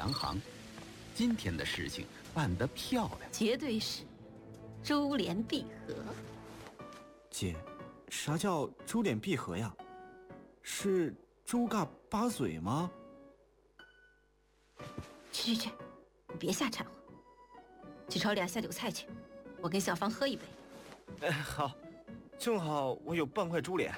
洋行。今天的事情办得漂亮， 绝对是珠联璧合。 姐，啥叫珠联璧合呀？是猪嘎八嘴吗？ 去，你别瞎掺和，去炒2下酒菜去，我跟小芳喝一杯。 好，正好我有半块猪脸。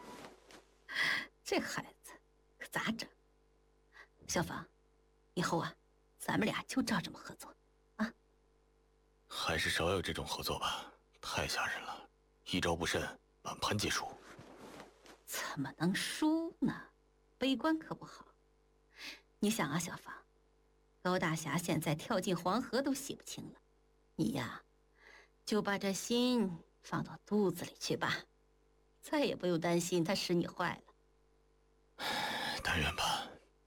这孩子可咋整？小芳，以后啊，咱们俩就照这么合作啊。 还是少有这种合作吧，太吓人了，一招不慎，满盘皆输。 怎么能输呢？悲观可不好。你想啊，小芳，高大侠现在跳进黄河都洗不清了，你呀，就把这心放到肚子里去吧，再也不用担心他使你坏了。 但愿吧。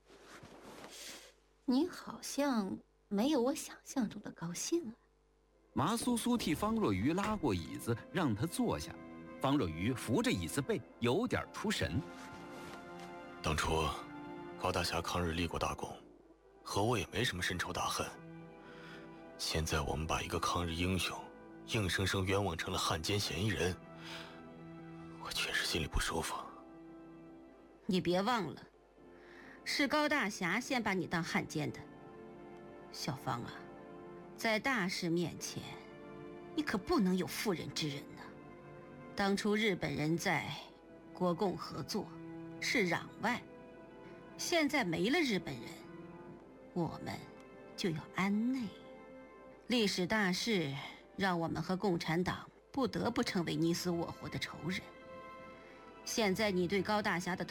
你好像没有我想象中的高兴啊。 麻苏苏替方若愚拉过椅子，让他坐下。方若愚扶着椅子背，有点出神。 当初高大侠抗日立过大功，和我也没什么深仇大恨。现在我们把一个抗日英雄硬生生冤枉成了汉奸嫌疑人，我确实心里不舒服。 你别忘了，是高大侠先把你当汉奸的。小芳啊，在大事面前，你可不能有妇人之仁呐。当初日本人在国共合作是攘外，现在没了日本人，我们就要安内。历史大势让我们和共产党不得不成为你死我活的仇人。现在你对高大侠的